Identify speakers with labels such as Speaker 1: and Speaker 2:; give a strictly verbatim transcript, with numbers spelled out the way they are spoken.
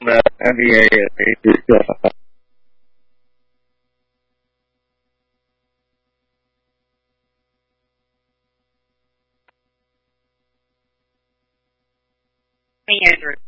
Speaker 1: the N B A is uh,
Speaker 2: Hey, Andrew.